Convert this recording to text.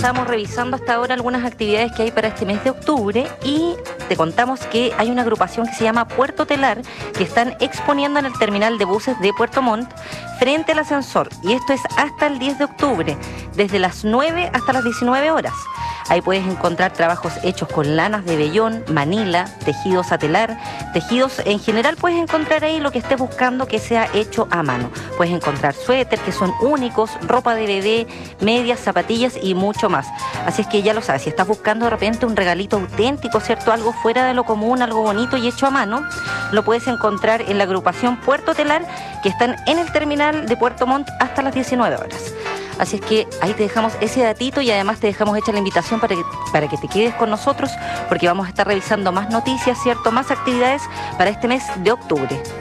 estábamos revisando hasta ahora algunas actividades que hay para este mes de octubre y te contamos que hay una agrupación que se llama Puerto Telar que están exponiendo en el terminal de buses de Puerto Montt frente al ascensor, y esto es hasta el 10 de octubre, desde las 9 hasta las 19 horas. Ahí puedes encontrar trabajos hechos con lanas de vellón, manila, tejidos a telar, tejidos en general. Puedes encontrar ahí lo que estés buscando que sea hecho a mano. Puedes encontrar suéteres que son únicos, ropa de bebé, medias, zapatillas y mucho más. Así es que ya lo sabes, si estás buscando de repente un regalito auténtico, ¿cierto? Algo fuera de lo común, algo bonito y hecho a mano, lo puedes encontrar en la agrupación Puerto Telar, que están en el terminal de Puerto Montt hasta las 19 horas. Así es que ahí te dejamos ese datito y además te dejamos hecha la invitación para que te quedes con nosotros, porque vamos a estar revisando más noticias, ¿cierto? Más actividades para este mes de octubre.